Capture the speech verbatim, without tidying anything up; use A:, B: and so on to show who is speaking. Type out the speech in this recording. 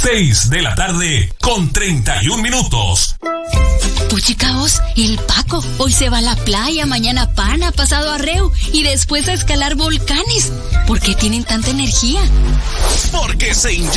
A: seis de la tarde con treinta y un minutos.
B: Puchicaos, el Paco hoy se va a la playa, mañana pana, pasado arreo y después a escalar volcanes. ¿Por qué tienen tanta energía?
A: Porque se